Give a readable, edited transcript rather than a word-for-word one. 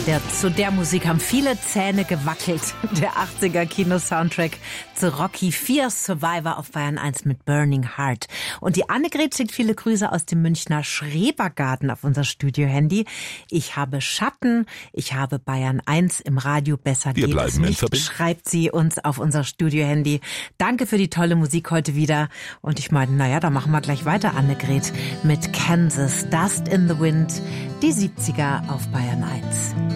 Zu der Musik haben viele Zähne gewackelt. Der 80er Kino-Soundtrack zu Rocky IV, Survivor auf Bayern 1 mit Burning Heart. Und die Annegret schickt viele Grüße aus dem Münchner Schrebergarten auf unser Studio-Handy. Ich habe Schatten, ich habe Bayern 1 im Radio, besser geht es nicht, schreibt sie uns auf unser Studio-Handy. Danke für die tolle Musik heute wieder. Und ich meine, naja, da machen wir gleich weiter, Annegret, mit Kansas, Dust in the Wind, die 70er auf Bayern 1.